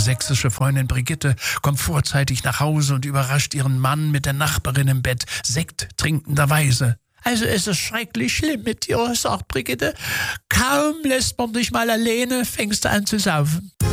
sächsische Freundin Brigitte kommt vorzeitig nach Hause und überrascht ihren Mann mit der Nachbarin im Bett, Sekt trinkenderweise. Also es ist schrecklich schlimm mit dir, sagt Brigitte. Kaum lässt man dich mal alleine, fängst du an zu saufen.